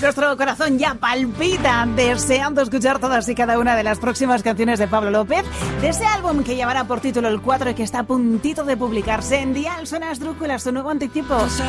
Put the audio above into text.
Nuestro corazón ya palpita deseando escuchar todas y cada una de las próximas canciones de Pablo López, de ese álbum que llevará por título El 4 y que está a puntito de publicarse. En Dial suena Esdrújula, su nuevo anticipo.